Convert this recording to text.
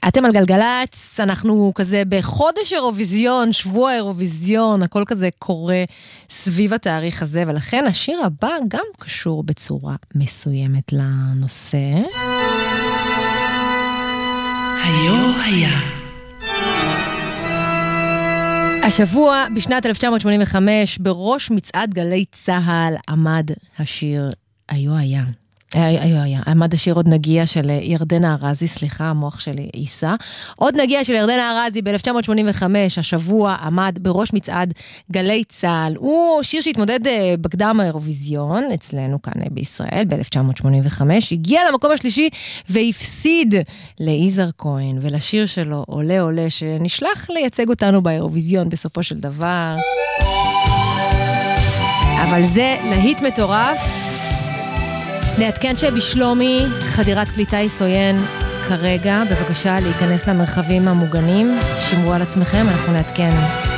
אתם על גלגלץ, אנחנו כזה בחודש אירוויזיון, שבוע אירוויזיון, הכל כזה קורה סביב התאריך הזה, ולכן השיר הבא גם קשור בצורה מסוימת לנושא. היו היה. השבוע, בשנת 1985, בראש מצעד גלי צהל עמד השיר היו היה. עמד השיר עוד נגיע של ירדנה ארזי, סליחה, המוח שלי עיסה. עוד נגיע של ירדנה ארזי ב-1985, השבוע עמד בראש מצעד גלי צהל. הוא שיר שהתמודד בקדם האירוויזיון, אצלנו כאן בישראל, ב-1985. הגיע למקום השלישי והפסיד ליזהר כהן, ולשיר שלו עולה עולה, שנשלח לייצג אותנו באירוויזיון בסופו של דבר. אבל זה להיט מטורף. נעדכן שבשלומי חדירת קליטה יסוין כרגע, בבקשה להיכנס למרחבים המוגנים, שמרו על עצמכם, אנחנו נעדכן.